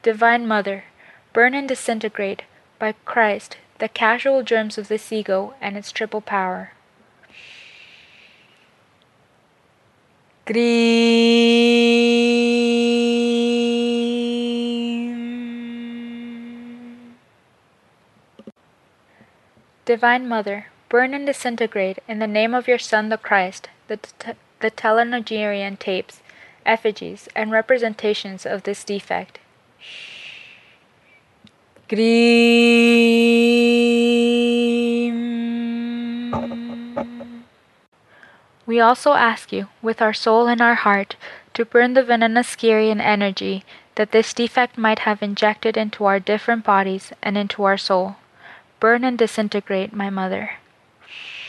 Divine Mother, burn and disintegrate, by Christ, the casual germs of this ego and its triple power. Gream. Divine Mother, burn and disintegrate in the name of your Son the Christ, the telenogerian tapes, effigies, and representations of this defect. Gream. We also ask you, with our soul and our heart, to burn the Venenoscarian energy that this defect might have injected into our different bodies and into our soul. Burn and disintegrate, my Mother.